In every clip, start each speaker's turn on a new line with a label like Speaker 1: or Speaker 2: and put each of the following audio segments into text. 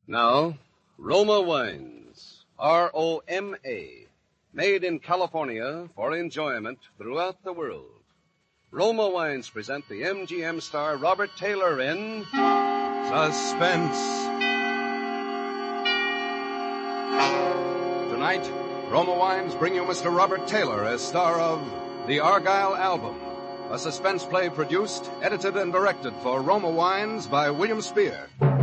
Speaker 1: Now, Roma Wines, R-O-M-A, made in California for enjoyment throughout the world. Roma Wines present the MGM star Robert Taylor in Suspense. Tonight, Roma Wines bring you Mr. Robert Taylor as star of The Argyle Album, a suspense play produced, edited, and directed for Roma Wines by William Spear.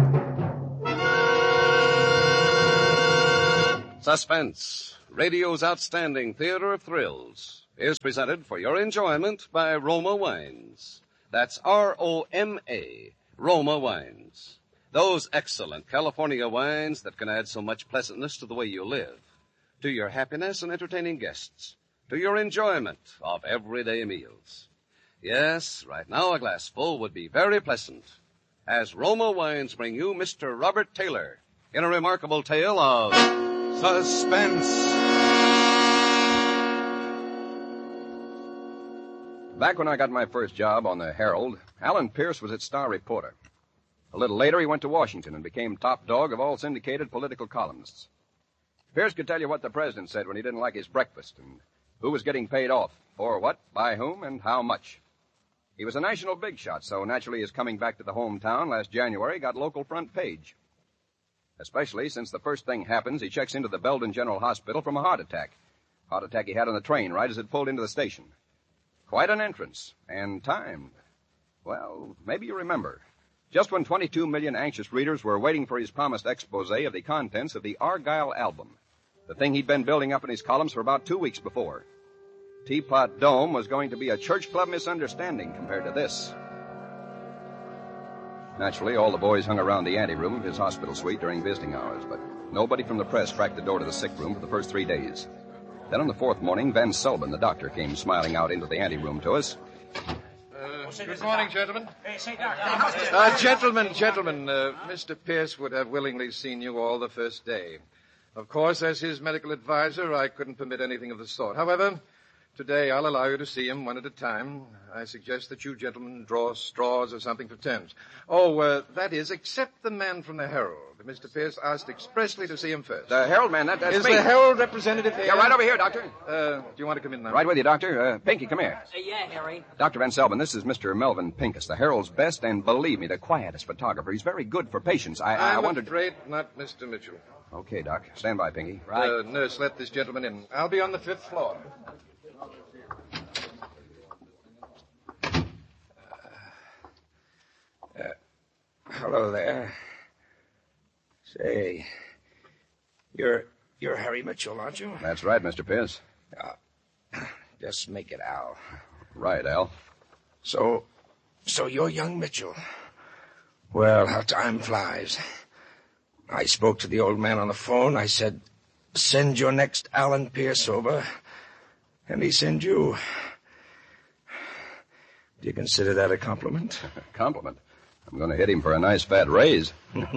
Speaker 1: Suspense, radio's outstanding theater of thrills, is presented for your enjoyment by Roma Wines. That's R-O-M-A, Roma Wines. Those excellent California wines that can add so much pleasantness to the way you live, to your happiness in entertaining guests, to your enjoyment of everyday meals. Yes, right now a glassful would be very pleasant, as Roma Wines bring you Mr. Robert Taylor in a remarkable tale of Suspense.
Speaker 2: Back when I got my first job on the Herald, Alan Pierce was its star reporter. A little later, he went to Washington and became top dog of all syndicated political columnists. Pierce could tell you what the president said when he didn't like his breakfast and who was getting paid off, for what, by whom, and how much. He was a national big shot, so naturally his coming back to the hometown last January got local front page. Especially since the first thing happens, he checks into the Belden General Hospital from a heart attack. Heart attack he had on the train right as it pulled into the station. Quite an entrance, and timed. Well, maybe you remember. Just when 22 million anxious readers were waiting for his promised expose of the contents of the Argyle Album, the thing he'd been building up in his columns for about 2 weeks before. Teapot Dome was going to be a church club misunderstanding compared to this. Naturally, all the boys hung around the anteroom of his hospital suite during visiting hours, but nobody from the press cracked the door to the sick room for the first 3 days. Then on the fourth morning, Van Sullivan, the doctor, came smiling out into the anteroom to us.
Speaker 3: Good morning, gentlemen. Gentlemen, Mr. Pierce would have willingly seen you all the first day. Of course, as his medical advisor, I couldn't permit anything of the sort. However, today I'll allow you to see him one at a time. I suggest that you gentlemen draw straws or something for turns. That is, except the man from the Herald. Mr. Pierce asked expressly to see him first.
Speaker 2: The Herald man, that's
Speaker 3: is
Speaker 2: me.
Speaker 3: Is the Herald representative here?
Speaker 2: Yeah, right over here, Doctor.
Speaker 3: Do you want to come in now?
Speaker 2: Right with you, Doctor. Pinky, come here.
Speaker 4: Yeah, Harry.
Speaker 2: Dr. Van Sullivan, this is Mr. Melvin Pincus, the Herald's best and, believe me, the quietest photographer. He's very good for patients. I wondered...
Speaker 3: I'm afraid not Mr. Mitchell.
Speaker 2: Okay, Doc. Stand by, Pinky. Right.
Speaker 3: Nurse, let this gentleman in. I'll be on the 5th floor.
Speaker 5: Hello there. Say, you're Harry Mitchell, aren't you?
Speaker 2: That's right, Mr. Pierce.
Speaker 5: Just make it Al.
Speaker 2: Right, Al.
Speaker 5: So you're young Mitchell. Well, how time flies. I spoke to the old man on the phone. I said, send your next Alan Pierce over. And he sent you. Do you consider that a compliment?
Speaker 2: Compliment? I'm going to hit him for a nice fat raise.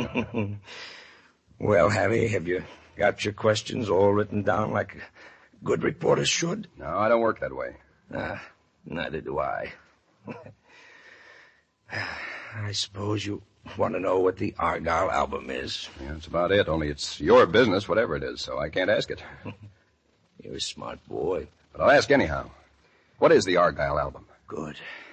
Speaker 5: Well, Harry, have you got your questions all written down like good reporters should?
Speaker 2: No, I don't work that way.
Speaker 5: Neither do I. I suppose you want to know what the Argyle Album is.
Speaker 2: Yeah, that's about it, only it's your business, whatever it is, so I can't ask it.
Speaker 5: You're a smart boy.
Speaker 2: But I'll ask anyhow. What is the Argyle Album?
Speaker 5: Good.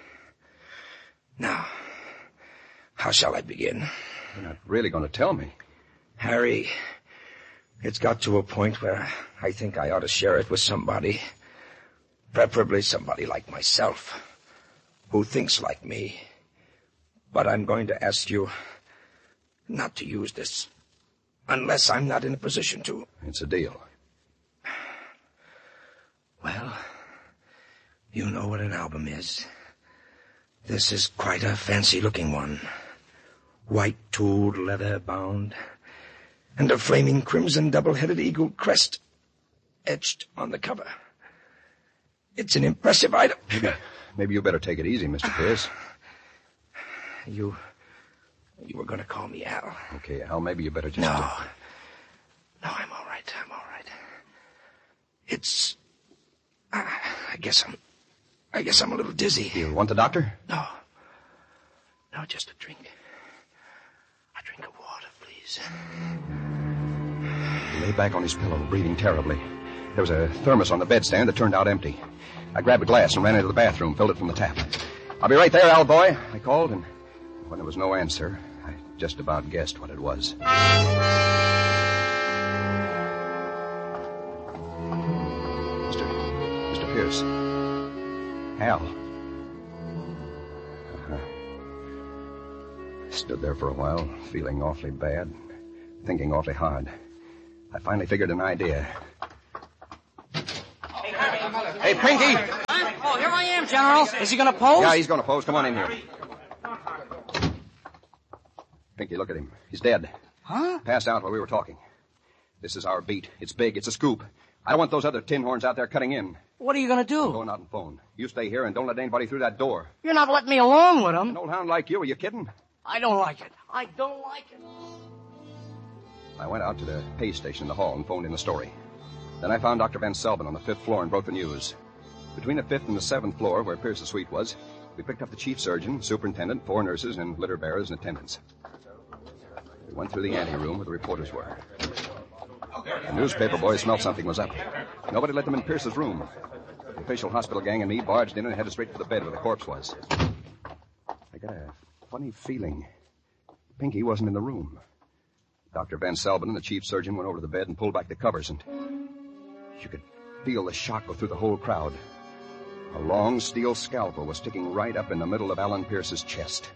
Speaker 5: Now, how shall I begin?
Speaker 2: You're not really going to tell me.
Speaker 5: Harry, it's got to a point where I think I ought to share it with somebody. Preferably somebody like myself, who thinks like me. But I'm going to ask you not to use this unless I'm not in a position to.
Speaker 2: It's a deal.
Speaker 5: Well, you know what an album is. This is quite a fancy-looking one. White-tooled leather bound, and a flaming crimson double-headed eagle crest etched on the cover. It's an impressive item.
Speaker 2: Maybe you better take it easy, Mr. Pierce.
Speaker 5: You were going to call me Al.
Speaker 2: Okay, Al, maybe you better just...
Speaker 5: No, I'm all right. It's... I guess I'm a little dizzy.
Speaker 2: You want the doctor?
Speaker 5: No, just a drink. A drink of water, please. please.
Speaker 2: He lay back on his pillow, breathing terribly. There was a thermos on the bedstand that turned out empty. I grabbed a glass and ran into the bathroom, filled it from the tap. "I'll be right there, Al boy," I called, and when there was no answer, I just about guessed what it was. Mr. Pierce. Al. Stood there for a while, feeling awfully bad, thinking awfully hard. I finally figured an idea. Hey, Pinky!
Speaker 4: Oh, here I am, General. Is he going to pose?
Speaker 2: Yeah, he's going to pose. Come on in here. Pinky, look at him. He's dead.
Speaker 4: Huh?
Speaker 2: Passed out while we were talking. This is our beat. It's big. It's a scoop. I don't want those other tin horns out there cutting in.
Speaker 4: What are you going to do?
Speaker 2: I'm going out and phone. You stay here and don't let anybody through that door.
Speaker 4: You're not letting me along with him.
Speaker 2: An old hound like you, are you kidding?
Speaker 4: I don't like it. I don't like it.
Speaker 2: I went out to the pay station in the hall and phoned in the story. Then I found Dr. Van Selbin on the 5th floor and broke the news. Between the 5th and the 7th floor, where Pierce's suite was, we picked up the chief surgeon, superintendent, 4 nurses, and litter bearers and attendants. We went through the anteroom where the reporters were. The newspaper boys smelled something was up. Nobody let them in Pierce's room. The official hospital gang and me barged in and headed straight for the bed where the corpse was. I got a funny feeling. Pinky wasn't in the room. Dr. Van Selbin and the chief surgeon went over to the bed and pulled back the covers, and you could feel the shock go through the whole crowd. A long steel scalpel was sticking right up in the middle of Alan Pierce's chest.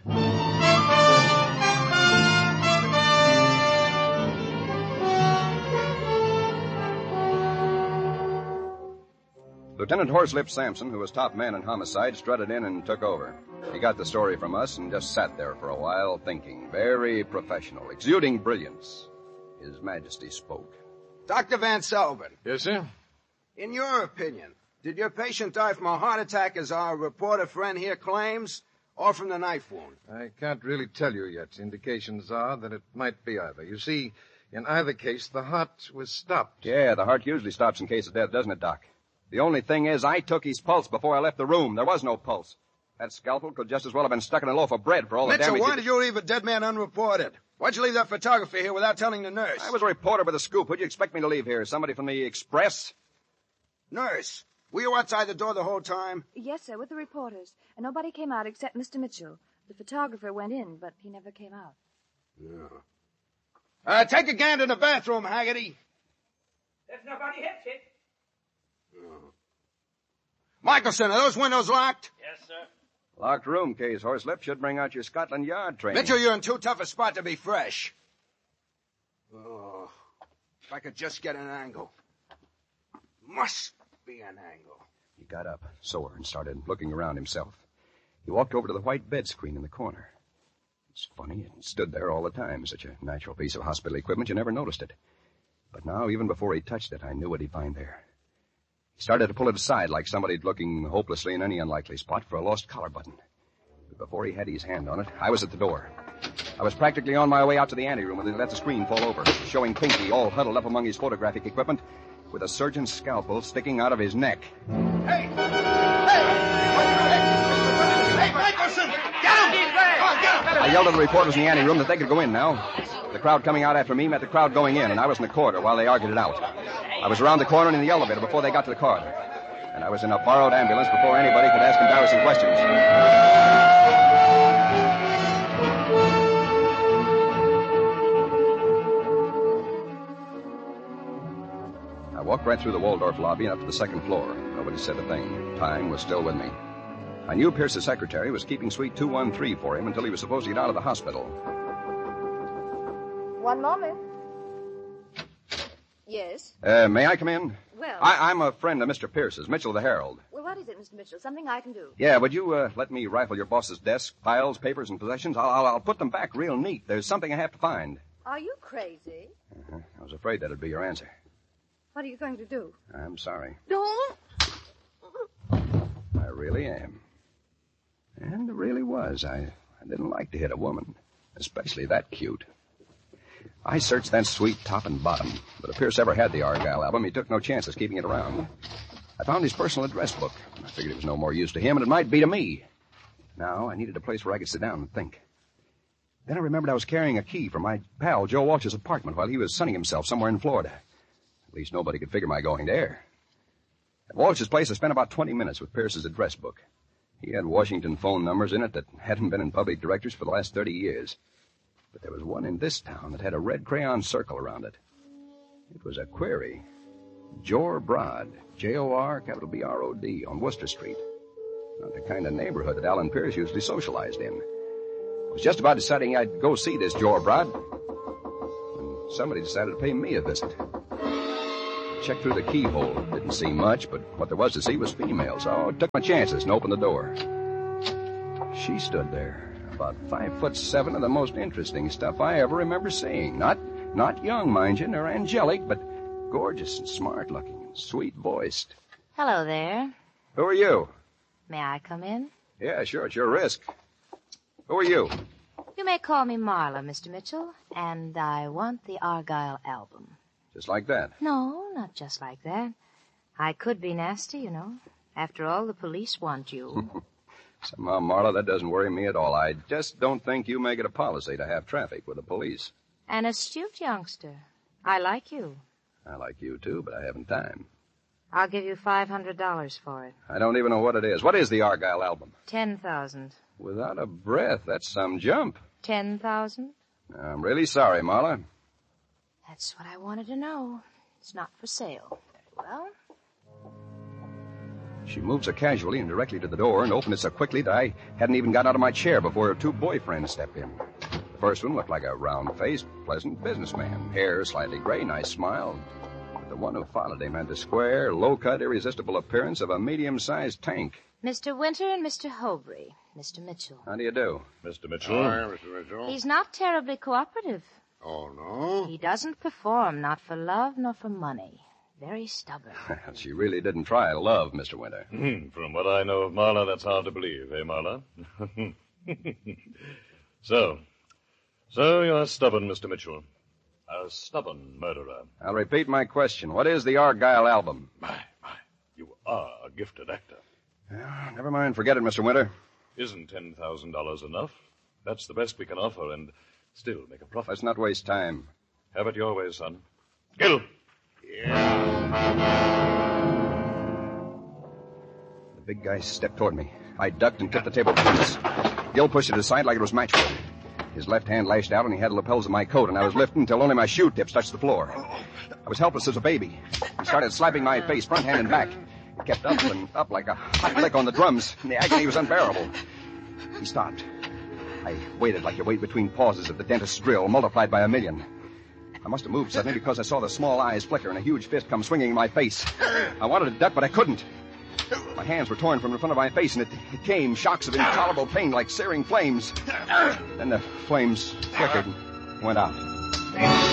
Speaker 2: Lieutenant Horselip Sampson, who was top man in homicide, strutted in and took over. He got the story from us and just sat there for a while thinking. Very professional, exuding brilliance. His Majesty spoke.
Speaker 6: Dr. Van Selbin.
Speaker 3: Yes, sir?
Speaker 6: In your opinion, did your patient die from a heart attack as our reporter friend here claims, or from the knife wound?
Speaker 3: I can't really tell you yet. Indications are that it might be either. You see, in either case, the heart was stopped.
Speaker 2: Yeah, the heart usually stops in case of death, doesn't it, Doc? The only thing is, I took his pulse before I left the room. There was no pulse. That scalpel could just as well have been stuck in a loaf of bread for all the
Speaker 6: Mitchell,
Speaker 2: damage.
Speaker 6: why did you leave a dead man unreported? Why'd you leave that photographer here without telling the nurse?
Speaker 2: I was a reporter with a scoop. Who'd you expect me to leave here? Somebody from the Express?
Speaker 6: Nurse, were you outside the door the whole time?
Speaker 7: Yes, sir, with the reporters. And nobody came out except Mr. Mitchell. The photographer went in, but he never came out.
Speaker 6: No. Take a gander in the bathroom, Haggerty.
Speaker 4: There's nobody hit it.
Speaker 6: Michelson, are those windows locked?
Speaker 4: Yes, sir.
Speaker 2: Locked room case, Horselip. Should bring out your Scotland Yard training.
Speaker 6: Mitchell, you're in too tough a spot to be fresh. Oh, if I could just get an angle. Must be an angle.
Speaker 2: He got up, sore, and started looking around himself. He walked over to the white bed screen in the corner. It's funny, it stood there all the time. Such a natural piece of hospital equipment, you never noticed it. But now, even before he touched it, I knew what he'd find there. He started to pull it aside like somebody looking hopelessly in any unlikely spot for a lost collar button. But before he had his hand on it, I was at the door. I was practically on my way out to the anteroom when they let the screen fall over, showing Pinky all huddled up among his photographic equipment with a surgeon's scalpel sticking out of his neck.
Speaker 6: Hey, Michelson! Get him! Come on, get him!
Speaker 2: I yelled at the reporters in the anteroom that they could go in now. The crowd coming out after me met the crowd going in, and I was in the corridor while they argued it out. I was around the corner and in the elevator before they got to the corridor. And I was in a borrowed ambulance before anybody could ask embarrassing questions. I walked right through the Waldorf lobby and up to the 2nd floor. Nobody said a thing. Time was still with me. I knew Pierce's secretary was keeping suite 213 for him until he was supposed to get out of the hospital.
Speaker 7: One moment. Yes?
Speaker 2: May I come in?
Speaker 7: Well...
Speaker 2: I'm a friend of Mr. Pierce's, Mitchell the Herald.
Speaker 7: Well, what is it, Mr. Mitchell? Something I can do?
Speaker 2: Yeah, would you let me rifle your boss's desk, files, papers, and possessions? I'll put them back real neat. There's something I have to find.
Speaker 7: Are you crazy?
Speaker 2: I was afraid that'd be your answer.
Speaker 7: What are you going to do?
Speaker 2: I'm sorry.
Speaker 7: Don't.
Speaker 2: I really am. And it really was. I didn't like to hit a woman, especially that cute. I searched that suite top and bottom, but if Pierce ever had the Argyle album, he took no chances keeping it around. I found his personal address book. I figured it was no more use to him, and it might be to me. Now, I needed a place where I could sit down and think. Then I remembered I was carrying a key from my pal Joe Walsh's apartment while he was sunning himself somewhere in Florida. At least nobody could figure my going there. At Walsh's place, I spent about 20 minutes with Pierce's address book. He had Washington phone numbers in it that hadn't been in public directories for the last 30 years. But there was one in this town that had a red crayon circle around it. It was a query. Jor Brod, Jorbrod, on Worcester Street. Not the kind of neighborhood that Alan Pierce usually socialized in. I was just about deciding I'd go see this Jor Brod when somebody decided to pay me a visit. Checked through the keyhole. Didn't see much, but what there was to see was female, so I took my chances and opened the door. She stood there, about 5'7", of the most interesting stuff I ever remember seeing. Not young, mind you, nor angelic, but gorgeous and smart-looking and sweet-voiced.
Speaker 8: Hello there.
Speaker 2: Who are you?
Speaker 8: May I come in?
Speaker 2: Yeah, sure, it's your risk. Who are you?
Speaker 8: You may call me Marla, Mr. Mitchell, and I want the Argyle album.
Speaker 2: Just like that?
Speaker 8: No, not just like that. I could be nasty, you know. After all, the police want you.
Speaker 2: Somehow, Marla, that doesn't worry me at all. I just don't think you make it a policy to have traffic with the police.
Speaker 8: An astute youngster. I like you.
Speaker 2: I like you, too, but I haven't time.
Speaker 8: I'll give you $500 for it.
Speaker 2: I don't even know what it is. What is the Argyle album?
Speaker 8: 10,000.
Speaker 2: Without a breath, that's some jump.
Speaker 8: 10,000?
Speaker 2: I'm really sorry, Marla.
Speaker 8: That's what I wanted to know. It's not for sale. Very well.
Speaker 2: She moved so casually and directly to the door and opened it so quickly that I hadn't even got out of my chair before her two boyfriends stepped in. The first one looked like a round-faced, pleasant businessman. Hair slightly gray, nice smile. But the one who followed him had the square, low-cut, irresistible appearance of a medium-sized tank.
Speaker 8: Mr. Winter and Mr. Hobry. Mr. Mitchell.
Speaker 2: How do you do?
Speaker 9: Mr. Mitchell.
Speaker 10: Hi, Mr. Mitchell.
Speaker 8: He's not terribly cooperative.
Speaker 10: Oh, no?
Speaker 8: He doesn't perform, not for love nor for money. Very stubborn.
Speaker 2: She really didn't try love, Mr. Winter.
Speaker 9: From what I know of Marla, that's hard to believe, eh, Marla? So you're stubborn, Mr. Mitchell. A stubborn murderer.
Speaker 2: I'll repeat my question. What is the Argyle album?
Speaker 9: My, you are a gifted actor.
Speaker 2: Well, never mind. Forget it, Mr. Winter.
Speaker 9: Isn't $10,000 enough? That's the best we can offer, and still make a profit.
Speaker 2: Let's not waste time.
Speaker 9: Have it your way, son. Gil!
Speaker 2: The big guy stepped toward me. I ducked and kicked the table between us. Gil pushed it aside like it was matchwood. His left hand lashed out, and he had the lapels of my coat, and I was lifting until only my shoe tips touched the floor. I was helpless as a baby. He started slapping my face, front hand and back. It kept up and up like a hot lick on the drums, and the agony was unbearable. He stopped. I waited like you wait between pauses of the dentist's drill, multiplied by 1,000,000. I must have moved suddenly because I saw the small eyes flicker and a huge fist come swinging in my face. I wanted to duck, but I couldn't. My hands were torn from the front of my face, and it came, shocks of intolerable pain like searing flames. Then the flames flickered and went out.